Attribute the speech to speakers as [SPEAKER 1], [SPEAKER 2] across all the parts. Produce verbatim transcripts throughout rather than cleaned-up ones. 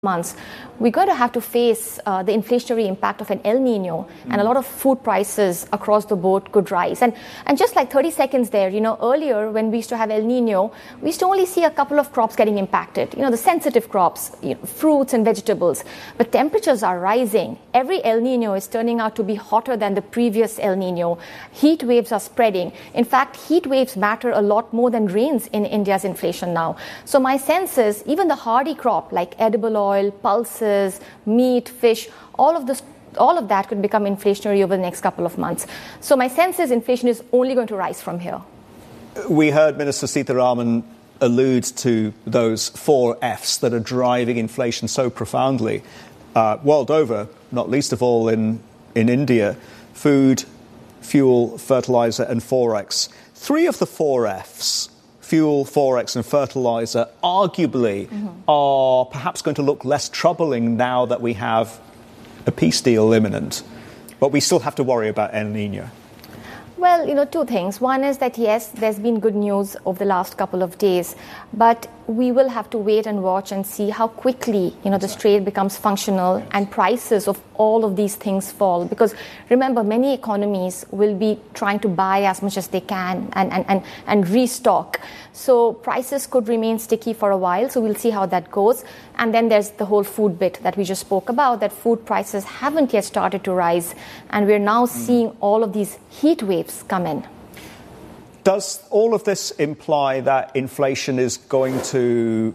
[SPEAKER 1] months, we're going to have to face uh, the inflationary impact of an El Nino, mm. and a lot of food prices across the board could rise. And and just like thirty seconds there, you know, earlier when we used to have El Nino, we used to only see a couple of crops getting impacted, you know, the sensitive crops, you know, fruits and vegetables. But temperatures are rising. Every El Nino is turning out to be hotter than the previous El Nino. Heat waves are spreading. In fact, heat waves matter a lot more than rains in India's inflation now. So my sense is even the hardy crop like edible oil, pulses, meat, fish, all of this, all of that could become inflationary over the next couple of months. So my sense is inflation is only going to rise from here.
[SPEAKER 2] We heard Minister Sitharaman allude to those four F's that are driving inflation so profoundly uh, world over, not least of all in, in India: food, fuel, fertilizer and forex. Three of the four F's, fuel, forex and fertilizer, arguably mm-hmm. are perhaps going to look less troubling now that we have a peace deal imminent. But we still have to worry about El Nino.
[SPEAKER 1] Well, you know, two things. One is that, yes, there's been good news over the last couple of days, but we will have to wait and watch and see how quickly, you know, the trade becomes functional yes. and prices of all of these things fall. Because remember, many economies will be trying to buy as much as they can and, and, and, and restock. So prices could remain sticky for a while. So we'll see how that goes. And then there's the whole food bit that we just spoke about, that food prices haven't yet started to rise. And we're now mm. seeing all of these heat waves come in.
[SPEAKER 2] Does all of this imply that inflation is going to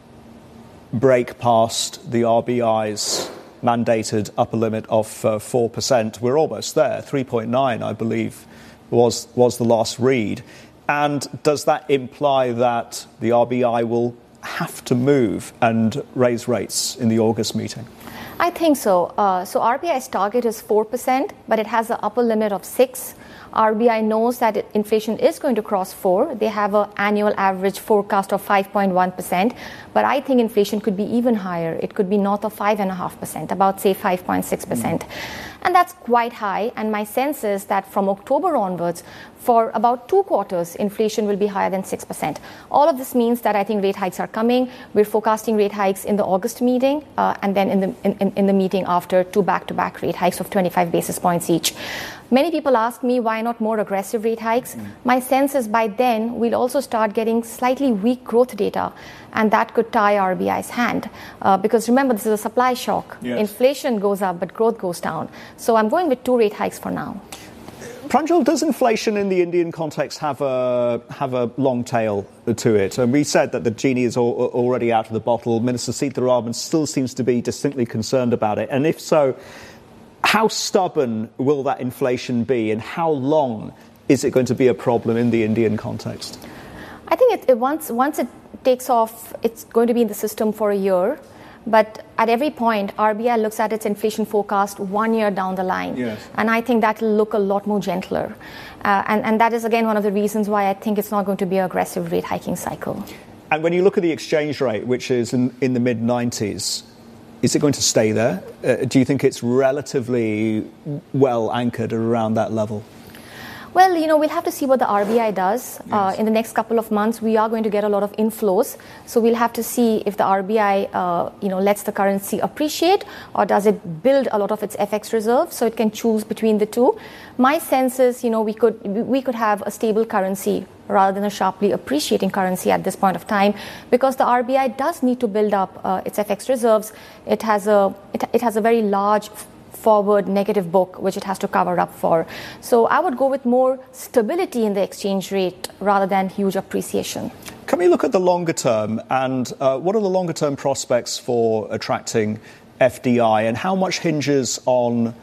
[SPEAKER 2] break past the R B I's mandated upper limit of uh, four percent? We're almost there. three point nine, I believe, was, was the last read. And does that imply that the R B I will have to move and raise rates in the August meeting?
[SPEAKER 1] I think so. Uh, so R B I's target is four percent, but it has an upper limit of six. R B I knows that it, inflation is going to cross four. They have an annual average forecast of five point one percent. But I think inflation could be even higher. It could be north of five point five percent, about, say, five point six percent. Mm-hmm. And that's quite high. And my sense is that from October onwards, for about two quarters, inflation will be higher than six percent. All of this means that I think rate hikes are coming. We're forecasting rate hikes in the August meeting uh, and then in the in, in the meeting after, two back-to-back rate hikes of twenty-five basis points each. Many people ask me why not more aggressive rate hikes. Mm. My sense is by then we'll also start getting slightly weak growth data, and that could tie R B I's hand. Uh, because remember, this is a supply shock. Yes. Inflation goes up, but growth goes down. So I'm going with two rate hikes for now.
[SPEAKER 2] Pranjal, does inflation in the Indian context have a have a long tail to it? And we said that the genie is al- already out of the bottle. Minister Sitharaman still seems to be distinctly concerned about it. And if so, how stubborn will that inflation be, and how long is it going to be a problem in the Indian context?
[SPEAKER 1] I think it, it once once it takes off, it's going to be in the system for a year. But at every point, R B I looks at its inflation forecast one year down the line. Yes. And I think that will look a lot more gentler. Uh, and, and that is, again, one of the reasons why I think it's not going to be an aggressive rate hiking cycle.
[SPEAKER 2] And when you look at the exchange rate, which is in, in the mid nineties, is it going to stay there? Uh, do you think it's relatively well anchored around that level?
[SPEAKER 1] Well, you know, we'll have to see what the R B I does. Yes. Uh, in the next couple of months, we are going to get a lot of inflows. So we'll have to see if the R B I, uh, you know, lets the currency appreciate, or does it build a lot of its F X reserves so it can choose between the two. My sense is, you know, we could we could have a stable currency rather than a sharply appreciating currency at this point of time, because the R B I does need to build up uh, its F X reserves. It has a it, it has a very large forward negative book, which it has to cover up for. So I would go with more stability in the exchange rate rather than huge appreciation.
[SPEAKER 2] Can we look at the longer term, and uh, what are the longer term prospects for attracting F D I, and how much hinges on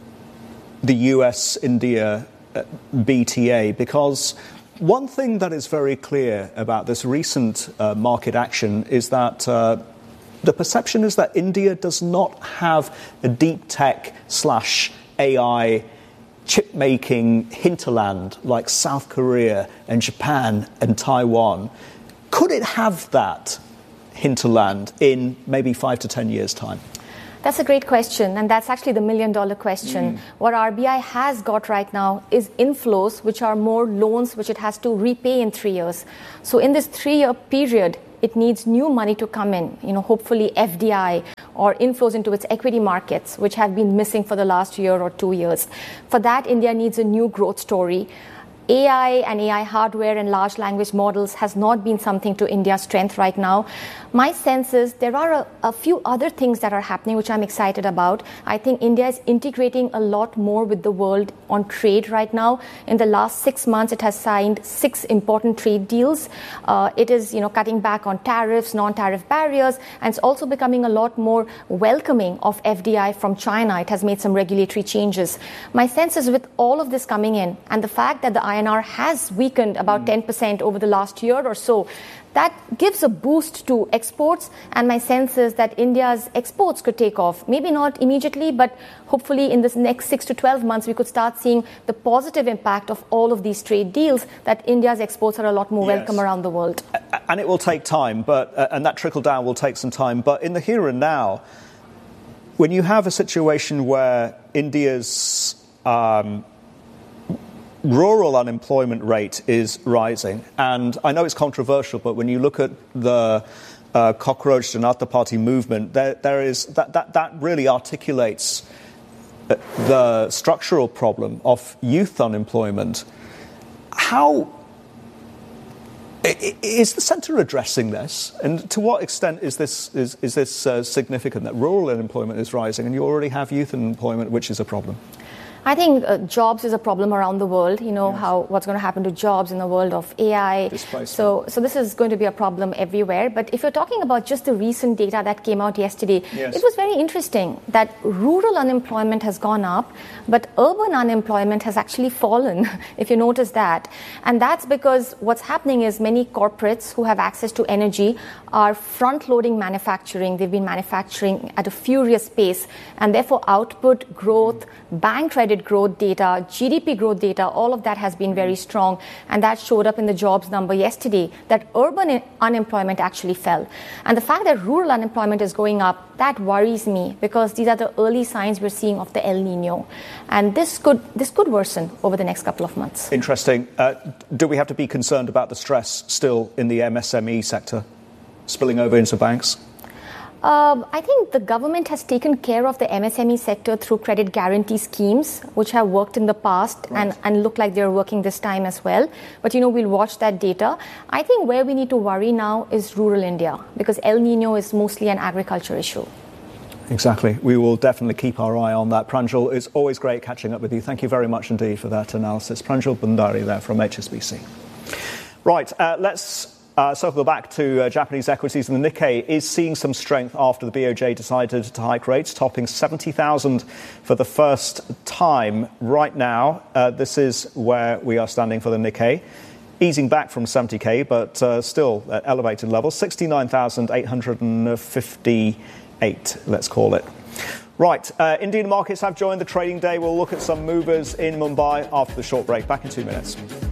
[SPEAKER 2] the U S India B T A? Because one thing that is very clear about this recent uh, market action is that uh, the perception is that India does not have a deep tech slash A I chip-making hinterland like South Korea and Japan and Taiwan. Could it have that hinterland in maybe five to ten years' time?
[SPEAKER 1] That's a great question, and that's actually the million-dollar question. Mm. What R B I has got right now is inflows, which are more loans which it has to repay in three years. So in this three-year period, it needs new money to come in, you know, hopefully F D I or inflows into its equity markets, which have been missing for the last year or two years. For that, India needs a new growth story. A I and A I hardware and large language models has not been something to India's strength right now. My sense is there are a, a few other things that are happening which I'm excited about. I think India is integrating a lot more with the world on trade right now. In the last six months, it has signed six important trade deals. Uh, it is, you know, cutting back on tariffs, non-tariff barriers, and it's also becoming a lot more welcoming of F D I from China. It has made some regulatory changes. My sense is with all of this coming in and the fact that the I N R has weakened about ten percent over the last year or so, that gives a boost to exports, and my sense is that India's exports could take off. Maybe not immediately, but hopefully in this next six to twelve months, we could start seeing the positive impact of all of these trade deals, that India's exports are a lot more
[SPEAKER 2] yes.
[SPEAKER 1] welcome around the world.
[SPEAKER 2] And it will take time, but uh, and that trickle down will take some time. But in the here and now, when you have a situation where India's um, rural unemployment rate is rising, and I know it's controversial, but when you look at the uh, Cockroach Janata Party movement, there, there is that, that that really articulates the structural problem of youth unemployment. How is the centre addressing this, and to what extent is this is, is this uh, significant that rural unemployment is rising, and you already have youth unemployment, which is a problem?
[SPEAKER 1] I think uh, jobs is a problem around the world. You know,
[SPEAKER 2] yes.
[SPEAKER 1] how what's going to happen to jobs in the world of A I. So, so this is going to be a problem everywhere. But if you're talking about just the recent data that came out yesterday,
[SPEAKER 2] yes.
[SPEAKER 1] it was very interesting that rural unemployment has gone up, but urban unemployment has actually fallen, if you notice that. And that's because what's happening is many corporates who have access to energy are front-loading manufacturing. They've been manufacturing at a furious pace, and therefore output growth, bank credit growth data, G D P growth data, all of that has been very strong, and that showed up in the jobs number yesterday, that urban unemployment actually fell. And the fact that rural unemployment is going up, that worries me, because these are the early signs we're seeing of the El Nino, and this could this could worsen over the next couple of months.
[SPEAKER 2] Interesting. Uh, do we have to be concerned about the stress still in the M S M E sector spilling over into banks?
[SPEAKER 1] Uh, I think the government has taken care of the M S M E sector through credit guarantee schemes, which have worked in the past right. and, and look like they're working this time as well. But, you know, we'll watch that data. I think where we need to worry now is rural India, because El Nino is mostly an agriculture issue.
[SPEAKER 2] Exactly. We will definitely keep our eye on that. Pranjal, it's always great catching up with you. Thank you very much indeed for that analysis. Pranjal Bhandari there from H S B C. Right, uh, let's Uh, circle back to uh, Japanese equities, and the Nikkei is seeing some strength after the B O J decided to hike rates, topping seventy thousand for the first time. Right now, uh, this is where we are standing for the Nikkei, easing back from seventy K, but uh, still at elevated levels, sixty-nine thousand eight hundred fifty-eight, let's call it. Right, uh, Indian markets have joined the trading day. We'll look at some movers in Mumbai after the short break. Back in two minutes.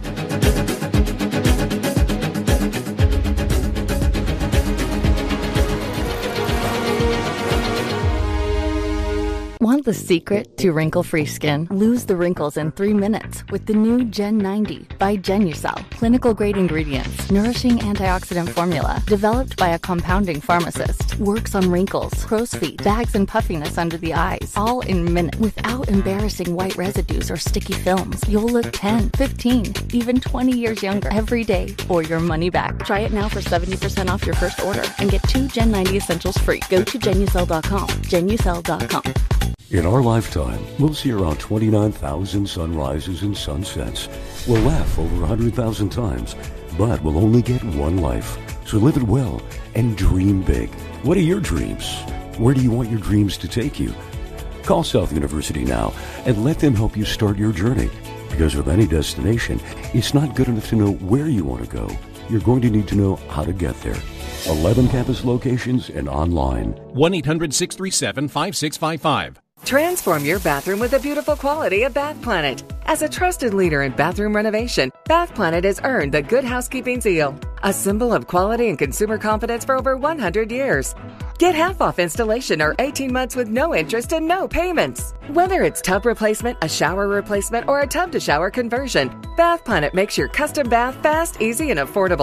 [SPEAKER 3] Want the secret to wrinkle-free skin? Lose the wrinkles in three minutes with the new Gen ninety by Genucel. Clinical-grade ingredients, nourishing antioxidant formula, developed by a compounding pharmacist. Works on wrinkles, crow's feet, bags and puffiness under the eyes, all in minutes. Without embarrassing white residues or sticky films, you'll look ten, fifteen, even twenty years younger every day, or your money back. Try it now for seventy percent off your first order and get two Gen ninety essentials free. Go to Genucel dot com. Genucel dot com.
[SPEAKER 4] In our lifetime, we'll see around twenty-nine thousand sunrises and sunsets. We'll laugh over one hundred thousand times, but we'll only get one life. So live it well and dream big. What are your dreams? Where do you want your dreams to take you? Call South University now and let them help you start your journey. Because with any destination, it's not good enough to know where you want to go. You're going to need to know how to get there. eleven campus locations and online.
[SPEAKER 5] one eight hundred six three seven five six five five.
[SPEAKER 6] Transform your bathroom with the beautiful quality of Bath Planet. As a trusted leader in bathroom renovation, Bath Planet has earned the Good Housekeeping seal, a symbol of quality and consumer confidence for over one hundred years. Get half off installation or eighteen months with no interest and no payments. Whether it's tub replacement, a shower replacement, or a tub-to-shower conversion, Bath Planet makes your custom bath fast, easy, and affordable.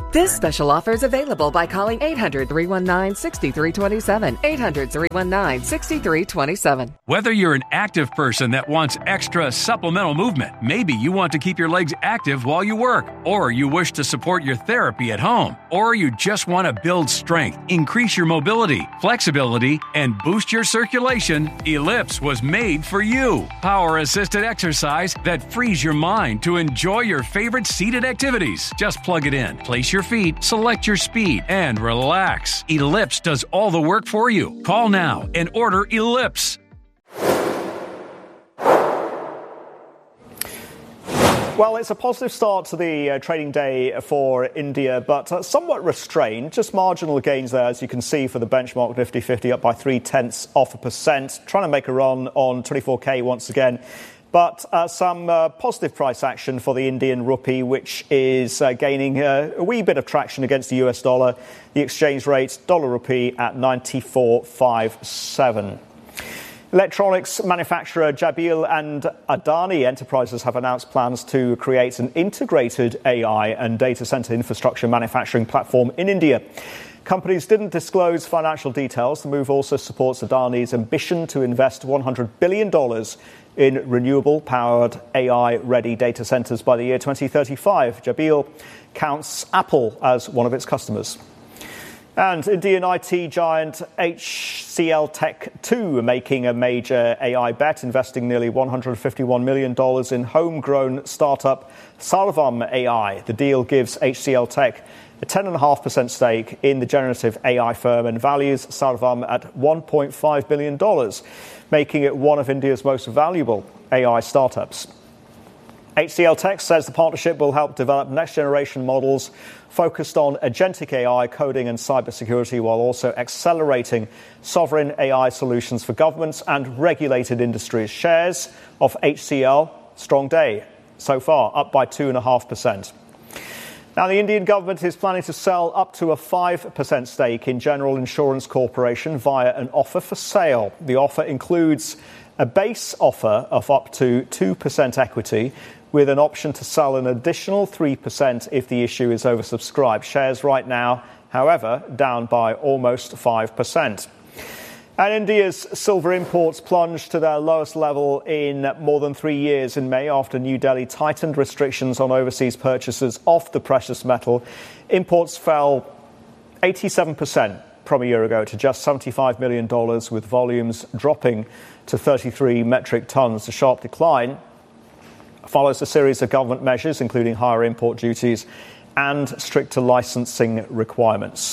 [SPEAKER 6] This special offer is available by calling eight hundred, three one nine, six three two seven, eight hundred, three one nine, six three two seven.
[SPEAKER 7] Whether you're an active person that wants extra supplemental movement, maybe you want to keep your legs active while you work, or you wish to support your therapy at home, or you just want to build strength, increase your mobility, flexibility, and boost your circulation, Ellipse was made for you. Power-assisted exercise that frees your mind to enjoy your favorite seated activities. Just plug it in, place your feet, select your speed, and relax. Ellipse does all the work for you. Call now and order Ellipse.
[SPEAKER 2] Well, it's a positive start to the uh, trading day for India, but uh, somewhat restrained. Just marginal gains there, as you can see, for the benchmark Nifty fifty, up by three-tenths of a percent. Trying to make a run on twenty-four K once again. But uh, some uh, positive price action for the Indian rupee, which is uh, gaining uh, a wee bit of traction against the U S dollar. The exchange rate, dollar rupee, at ninety-four fifty-seven. Electronics manufacturer Jabil and Adani Enterprises have announced plans to create an integrated A I and data center infrastructure manufacturing platform in India. Companies didn't disclose financial details. The move also supports Adani's ambition to invest one hundred billion dollars in renewable-powered A I-ready data centers by the year twenty thirty-five. Jabil counts Apple as one of its customers. And Indian I T giant H C L Tech two are making a major A I bet, investing nearly one hundred fifty-one million dollars in homegrown startup Sarvam A I. The deal gives H C L Tech a ten point five percent stake in the generative A I firm and values Sarvam at one point five billion dollars, making it one of India's most valuable A I startups. H C L Tech says the partnership will help develop next-generation models focused on agentic A I, coding and cybersecurity, while also accelerating sovereign A I solutions for governments and regulated industries. Shares of H C L, strong day so far, up by two point five percent. Now, the Indian government is planning to sell up to a five percent stake in General Insurance Corporation via an offer for sale. The offer includes a base offer of up to two percent equity, with an option to sell an additional three percent if the issue is oversubscribed. Shares right now, however, down by almost five percent. And India's silver imports plunged to their lowest level in more than three years in May after New Delhi tightened restrictions on overseas purchases of the precious metal. Imports fell eighty-seven percent from a year ago to just seventy-five million dollars, with volumes dropping to thirty-three metric tons. The sharp decline follows a series of government measures, including higher import duties and stricter licensing requirements.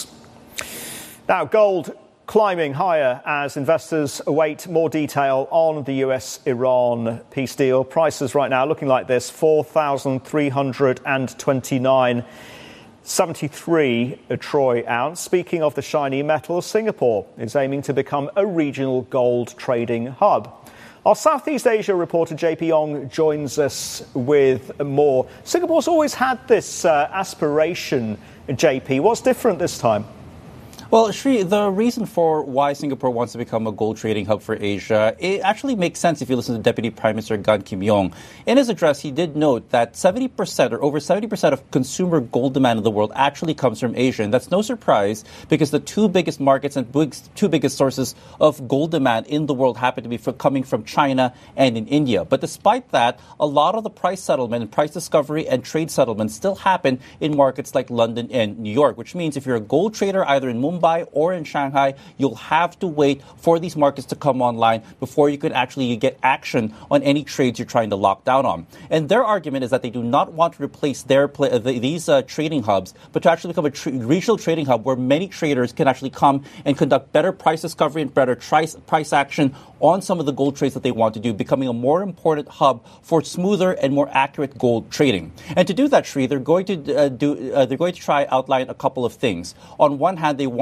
[SPEAKER 2] Now, gold climbing higher as investors await more detail on the U S Iran peace deal. Prices right now looking like this: four thousand three hundred twenty-nine point seven three a troy ounce. Speaking of the shiny metal, Singapore is aiming to become a regional gold trading hub. Our Southeast Asia reporter J P Ong joins us with more. Singapore's always had this uh, aspiration, J P. What's different this time?
[SPEAKER 8] Well, Sri, the reason for why Singapore wants to become a gold trading hub for Asia, it actually makes sense if you listen to Deputy Prime Minister Gan Kim Yong. In his address, he did note that seventy percent or over seventy percent of consumer gold demand in the world actually comes from Asia. And that's no surprise because the two biggest markets and big, two biggest sources of gold demand in the world happen to be for, coming from China and in India. But despite that, a lot of the price settlement and price discovery and trade settlements still happen in markets like London and New York, which means if you're a gold trader either in Mumbai or in Shanghai, you'll have to wait for these markets to come online before you can actually get action on any trades you're trying to lock down on. And their argument is that they do not want to replace their uh, these uh, trading hubs, but to actually become a tra- regional trading hub where many traders can actually come and conduct better price discovery and better price, price action on some of the gold trades that they want to do, becoming a more important hub for smoother and more accurate gold trading. And to do that, Sri, they're going to uh, do uh, they're going to try outline a couple of things. On one hand, they want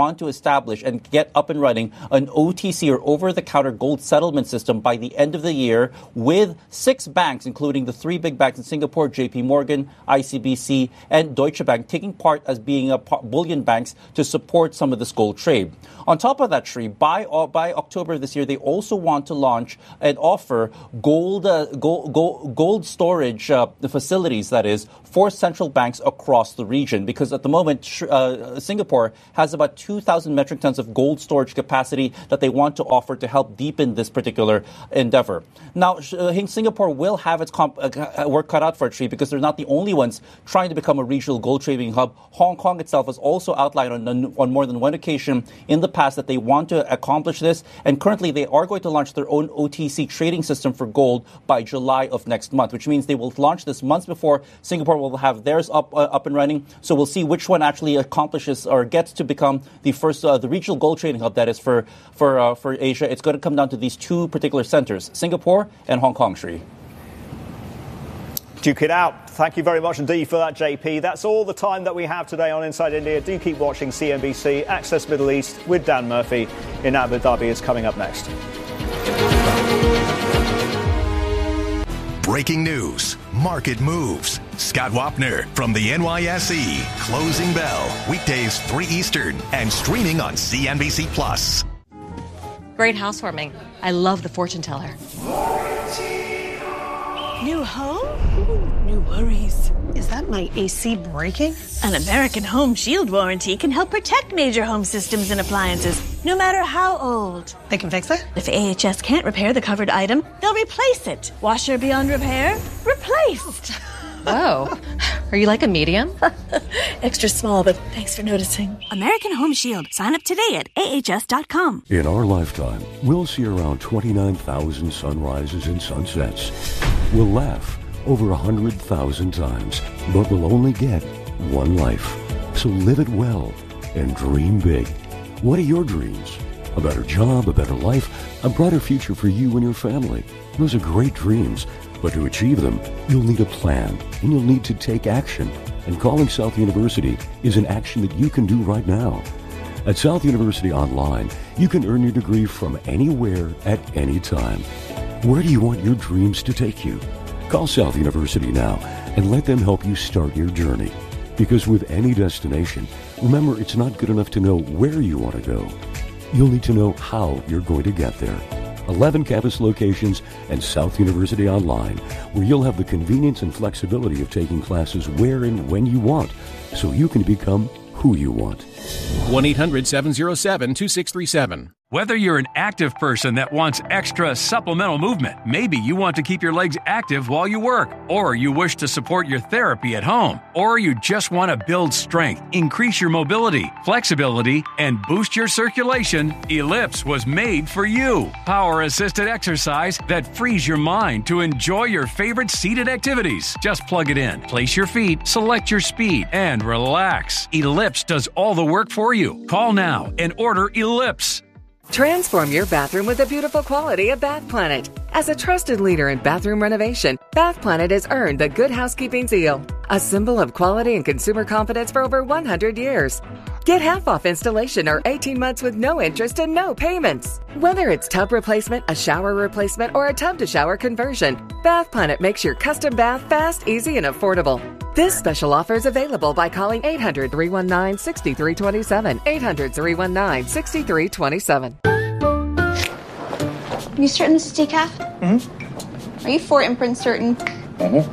[SPEAKER 8] want to establish and get up and running an O T C or over-the-counter gold settlement system by the end of the year with six banks, including the three big banks in Singapore, J P Morgan, I C B C, and Deutsche Bank, taking part as being a bullion banks to support some of this gold trade. On top of that, Sri, by, uh, by October of this year, they also want to launch and offer gold, uh, gold, gold, gold storage uh, facilities, that is, for central banks across the region. Because at the moment, uh, Singapore has about two thousand metric tons of gold storage capacity that they want to offer to help deepen this particular endeavor. Now, uh, Singapore will have its comp- uh, work cut out for it, Sri, because they're not the only ones trying to become a regional gold trading hub. Hong Kong itself has also outlined on, on more than one occasion in the past that they want to accomplish this, and currently they are going to launch their own O T C trading system for gold by July of next month, which means they will launch this months before Singapore will have theirs up uh, up and running. So we'll see which one actually accomplishes or gets to become the first, uh, the regional gold trading hub that is for for uh, for Asia. It's going to come down to these two particular centers, Singapore and Hong Kong, Sri.
[SPEAKER 2] Duke it out. Thank you very much indeed for that, J P. That's all the time that we have today on Inside India. Do keep watching C N B C. Access Middle East with Dan Murphy in Abu Dhabi is coming up next.
[SPEAKER 9] Breaking news, market moves. Scott Wapner from the N Y S E. Closing bell, weekdays three Eastern and streaming on C N B C Plus.
[SPEAKER 10] Great housewarming. I love the fortune teller.
[SPEAKER 11] New home? Ooh, new worries. Is that my A C breaking? An American Home Shield warranty can help protect major home systems and appliances, no matter how old. They can fix it? If A H S can't repair the covered item, they'll replace it. Washer beyond repair? Replaced.
[SPEAKER 10] Whoa. Are you like a medium?
[SPEAKER 11] Extra small, but thanks for noticing. American Home Shield. Sign up today at A H S dot com.
[SPEAKER 4] In our lifetime, we'll see around twenty-nine thousand sunrises and sunsets. We'll laugh over one hundred thousand times, but we'll only get one life. So live it well and dream big. What are your dreams? A better job, a better life, a brighter future for you and your family. Those are great dreams, but to achieve them, you'll need a plan and you'll need to take action. And calling South University is an action that you can do right now. At South University Online, you can earn your degree from anywhere at any time. Where do you want your dreams to take you? Call South University now and let them help you start your journey. Because with any destination, remember, it's not good enough to know where you want to go. You'll need to know how you're going to get there. eleven campus locations and South University Online, where you'll have the convenience and flexibility of taking classes where and when you want, so you can become who you want.
[SPEAKER 5] one eight hundred seven oh seven two six three seven.
[SPEAKER 7] Whether you're an active person that wants extra supplemental movement, maybe you want to keep your legs active while you work, or you wish to support your therapy at home, or you just want to build strength, increase your mobility, flexibility, and boost your circulation, Ellipse was made for you. Power-assisted exercise that frees your mind to enjoy your favorite seated activities. Just plug it in, place your feet, select your speed, and relax. Ellipse does all the work for you. Call now and order Ellipse.
[SPEAKER 6] Transform your bathroom with the beautiful quality of Bath Planet. As a trusted leader in bathroom renovation, Bath Planet has earned the Good Housekeeping seal, a symbol of quality and consumer confidence for over one hundred years. Get half off installation or eighteen months with no interest and no payments. Whether it's tub replacement, a shower replacement, or a tub-to-shower conversion, Bath Planet makes your custom bath fast, easy, and affordable. This special offer is available by calling eight hundred, three one nine, six three two seven, eight hundred, three one nine, six three two seven.
[SPEAKER 12] Are you certain this is decaf?
[SPEAKER 13] Mm-hmm.
[SPEAKER 12] Are you for imprint certain?
[SPEAKER 13] Mm-hmm.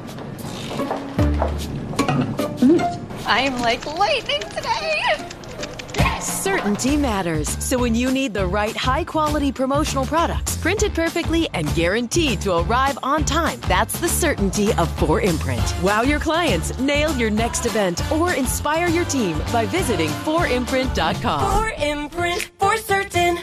[SPEAKER 12] Mm. I am like lightning today.
[SPEAKER 14] Certainty matters. So when you need the right high-quality promotional products, printed perfectly and guaranteed to arrive on time, that's the certainty of four imprint. Wow your clients, nail your next event, or inspire your team by visiting four imprint dot com.
[SPEAKER 11] For imprint, for certain.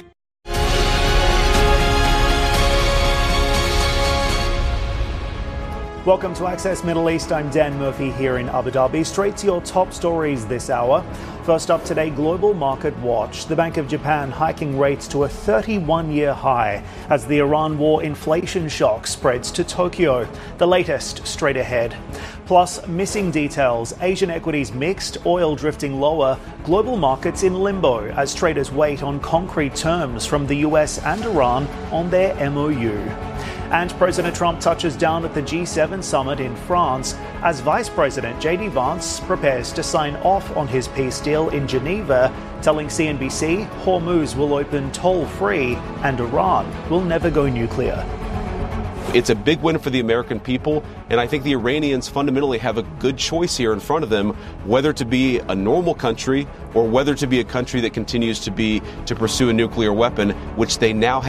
[SPEAKER 15] Welcome to Access Middle East. I'm Dan Murphy here in Abu Dhabi. Straight to your top stories this hour. First up today, Global Market Watch. The Bank of Japan hiking rates to a thirty-one-year high as the Iran war inflation shock spreads to Tokyo. The latest straight ahead. Plus, missing details, Asian equities mixed, oil drifting lower, global markets in limbo as traders wait on concrete terms from the U S and Iran on their M O U. And President Trump touches down at the G seven summit in France as Vice President J D Vance prepares to sign off on his peace deal in Geneva, telling C N B C Hormuz will open toll-free and Iran will never go nuclear.
[SPEAKER 13] It's a big win for the American people, and I think the Iranians fundamentally have a good choice here in front of them, whether to be a normal country or whether to be a country that continues to be to pursue a nuclear weapon, which they now have.